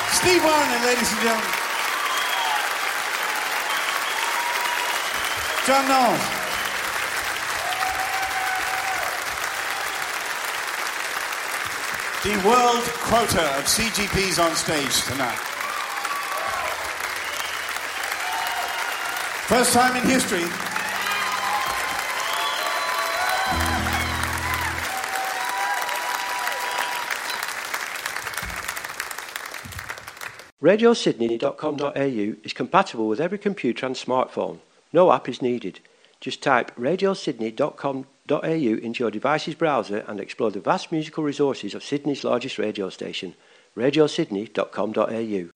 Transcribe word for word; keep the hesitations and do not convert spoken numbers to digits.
Steve Warner, ladies and gentlemen. John Knowles. The world quota of C G Ps on stage tonight. First time in history. radio sydney dot com dot a u is compatible with every computer and smartphone. No app is needed. Just type radio sydney dot com dot a u into your device's browser and explore the vast musical resources of Sydney's largest radio station, radio sydney dot com dot a u.